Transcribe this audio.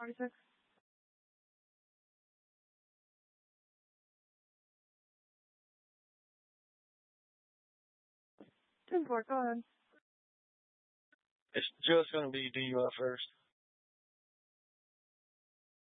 46. 10-4, go ahead. It's just going to be DUI first.